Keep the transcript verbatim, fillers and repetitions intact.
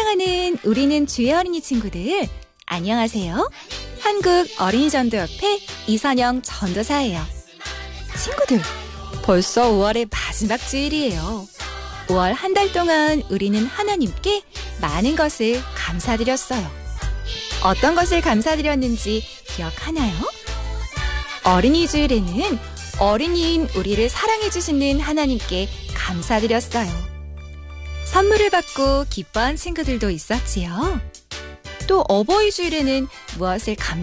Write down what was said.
사랑하는 우리는 주의 어린이 친구들, 안녕하세요. 한국 어린이전도협회 이선영 전도사예요. 친구들, 벌써 오월의 마지막 주일이에요. 오월 한 달 동안 우리는 하나님께 많은 것을 감사드렸어요. 어떤 것을 감사드렸는지 기억하나요? 어린이 주일에는 어린이인 우리를 사랑해주시는 하나님께 감사드렸어요. 선물을 받고 기뻐한 친구들도 있었지요. 또 어버이 주일에는 무엇을 감사드렸나요?